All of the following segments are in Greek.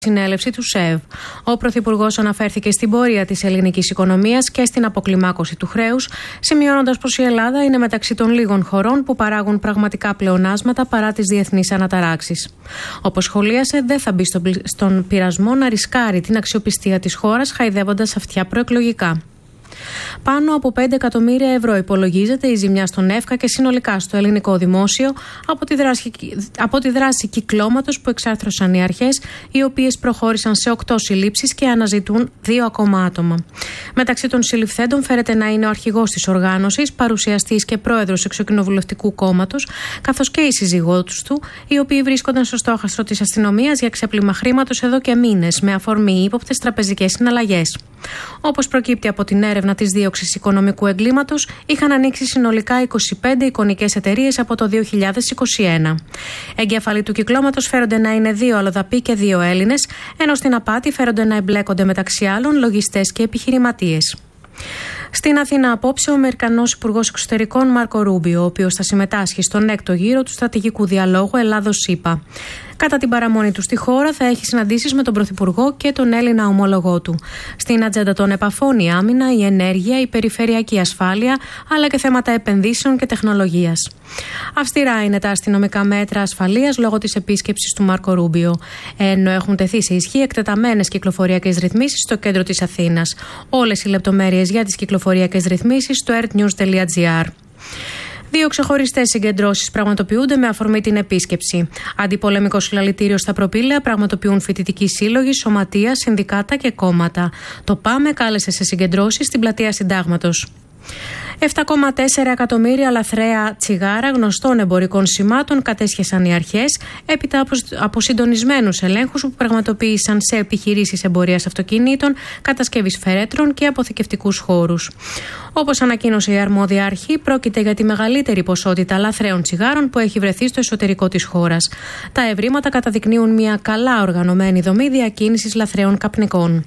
συνέλευση του ΣΕΒ. Ο Πρωθυπουργός αναφέρθηκε στην πορεία της ελληνικής οικονομίας και στην αποκλιμάκωση του χρέους, σημειώνοντας πως η Ελλάδα είναι μεταξύ των λίγων χωρών που παράγουν πραγματικά πλεονάσματα παρά τις διεθνείς αναταράξεις. Όπως σχολίασε, δεν θα μπει στον πειρασμό να ρισκάρει την αξιοπιστία της χώρας χαϊδεύοντας αυτιά προεκλογικά. Πάνω από 5 εκατομμύρια ευρώ υπολογίζεται η ζημιά στον ΕΦΚΑ και συνολικά στο ελληνικό δημόσιο από τη δράση κυκλώματος που εξάρθρωσαν οι αρχές, οι οποίες προχώρησαν σε 8 συλλήψεις και αναζητούν 2 ακόμα άτομα. Μεταξύ των συλληφθέντων φέρεται να είναι ο αρχηγός της οργάνωσης, παρουσιαστής και πρόεδρος εξοκοινοβουλευτικού κόμματος, καθώς και η σύζυγός του, οι οποίοι βρίσκονταν στο στόχαστρο της αστυνομίας για ξέπλυμα χρήματος εδώ και μήνες, με αφορμή ύποπτες τραπεζικές συναλλαγές. Όπως προκύπτει από την έρευνα της δίωξης οικονομικού εγκλήματος, είχαν ανοίξει συνολικά 25 εικονικές εταιρείες από το 2021. Εγκέφαλοι του κυκλώματος φέρονται να είναι 2 αλλοδαποί και 2 Έλληνες, ενώ στην απάτη φέρονται να εμπλέκονται μεταξύ άλλων λογιστές και επιχειρηματίες. Στην Αθήνα απόψε ο Αμερικανός Υπουργός Εξωτερικών Μάρκο Ρούμπιο, ο οποίος θα συμμετάσχει στον 6ο γύρο του στρατηγικού διαλόγου Ελλάδος-ΗΠΑ. Κατά την παραμονή του στη χώρα θα έχει συναντήσεις με τον Πρωθυπουργό και τον Έλληνα ομόλογό του. Στην ατζέντα των επαφών η άμυνα, η ενέργεια, η περιφερειακή ασφάλεια, αλλά και θέματα επενδύσεων και τεχνολογίας. Αυστηρά είναι τα αστυνομικά μέτρα ασφαλείας λόγω της επίσκεψης του Μάρκο Ρούμπιο, ενώ έχουν τεθεί σε ισχύ εκτεταμένες κυκλοφοριακές ρυθμίσεις στο κέντρο της Αθήνας. Όλες οι λεπτομέρειες για τις κυκλοφοριακές ρυθμίσεις στο earthnews.gr. 2 ξεχωριστές συγκεντρώσεις πραγματοποιούνται με αφορμή την επίσκεψη. Αντιπολεμικό συλλαλητήριο στα Προπήλαια πραγματοποιούν φοιτητικοί σύλλογοι, σωματεία, συνδικάτα και κόμματα. Το ΠΑΜΕ κάλεσε σε συγκεντρώσεις στην πλατεία Συντάγματος. 7,4 εκατομμύρια λαθρέα τσιγάρα γνωστών εμπορικών σημάτων κατέσχεσαν οι αρχές έπειτα από συντονισμένους ελέγχους που πραγματοποίησαν σε επιχειρήσεις εμπορίας αυτοκινήτων, κατασκευής φερέτρων και αποθηκευτικούς χώρους. Όπως ανακοίνωσε η αρμόδια αρχή, πρόκειται για τη μεγαλύτερη ποσότητα λαθρέων τσιγάρων που έχει βρεθεί στο εσωτερικό της χώρας. Τα ευρήματα καταδεικνύουν μια καλά οργανωμένη δομή διακίνησης λαθρέων καπνικών.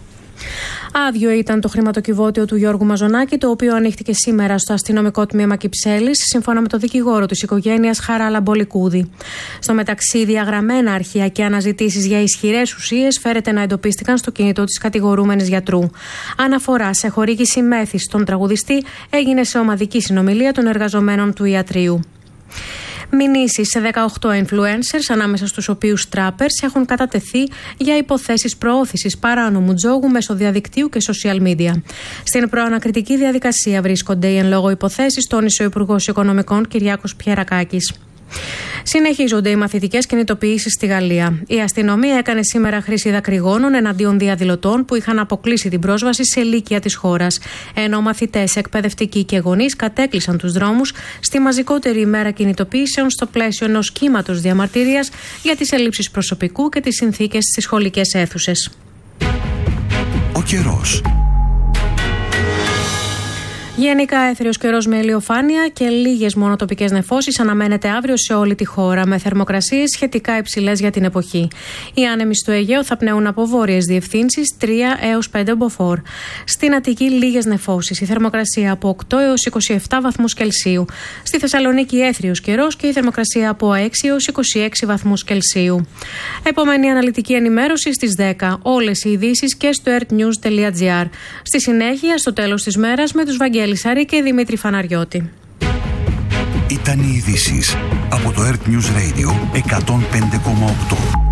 Άδειο ήταν το χρηματοκιβώτιο του Γιώργου Μαζονάκη, το οποίο ανοίχτηκε σήμερα στο αστυνομικό τμήμα Κυψέλης, σύμφωνα με το δικηγόρο της οικογένειας Χαράλα Μπολικούδη. Στο μεταξύ, διαγραμμένα αρχεία και αναζητήσεις για ισχυρές ουσίες φέρεται να εντοπίστηκαν στο κινητό της κατηγορούμενης γιατρού. Αναφορά σε χορήγηση μέθης στον τραγουδιστή έγινε σε ομαδική συνομιλία των εργαζομένων του ιατρείου. Μηνύσεις σε 18 influencers, ανάμεσα στους οποίους trappers, έχουν κατατεθεί για υποθέσεις προώθησης παράνομου τζόγου μέσω διαδικτύου και social media. Στην προανακριτική διαδικασία βρίσκονται οι εν λόγω υποθέσεις, τόνισε ο Υπουργός Οικονομικών Κυριάκος Πιερακάκης. Συνεχίζονται οι μαθητικές κινητοποιήσεις στη Γαλλία. Η αστυνομία έκανε σήμερα χρήση δακρυγόνων εναντίον διαδηλωτών που είχαν αποκλείσει την πρόσβαση σε λύκεια της χώρας. Ενώ μαθητές, εκπαιδευτικοί και γονείς κατέκλεισαν τους δρόμους στη μαζικότερη ημέρα κινητοποιήσεων στο πλαίσιο ενός κύματος διαμαρτυρίας για τις ελλείψεις προσωπικού και τις συνθήκες στις σχολικές αίθουσες. Ο καιρός. Γενικά έθριος καιρός με ηλιοφάνεια και λίγες μόνο τοπικές νεφώσεις αναμένεται αύριο σε όλη τη χώρα, με θερμοκρασίες σχετικά υψηλές για την εποχή. Οι άνεμοι στο Αιγαίο θα πνέουν από βόρειες διευθύνσεις 3 έως 5 μποφόρ. Στην Αττική λίγες νεφώσεις, η θερμοκρασία από 8 έως 27 βαθμούς Κελσίου. Στη Θεσσαλονίκη έθριος καιρός και η θερμοκρασία από 6 έως 26 βαθμούς Κελσίου. Επόμενη αναλυτική ενημέρωση στις 10. Όλες οι ειδήσεις και στο earthnews.gr. Στη συνέχεια, στο τέλος της μέρας, με τους Βαγγέλη Σαρή και Δημήτρη Φαναριώτη. Ήταν οι ειδήσεις από το Earth News Radio 105,8.